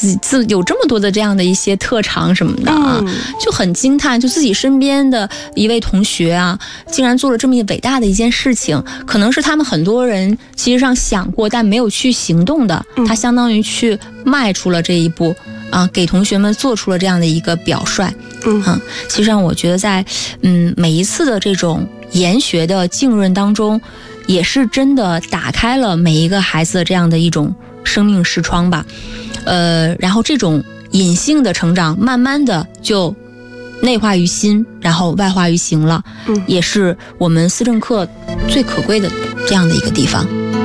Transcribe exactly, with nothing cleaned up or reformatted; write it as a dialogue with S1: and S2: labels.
S1: 自自有这么多的这样的一些特长什么的啊，嗯、就很惊叹，就自己身边的一位同学啊，竟然做了这么一伟大的一件事情，可能是他们很多人其实上想过但没有去行动的，嗯、他相当于去迈出了这一步啊，给同学们做出了这样的一个表率。嗯，啊、其实上我觉得在嗯每一次的这种研学的浸润当中，也是真的打开了每一个孩子的这样的一种生命视窗吧。呃，然后这种隐性的成长，慢慢的就内化于心，然后外化于行了。嗯，也是我们思政课最可贵的这样的一个地方。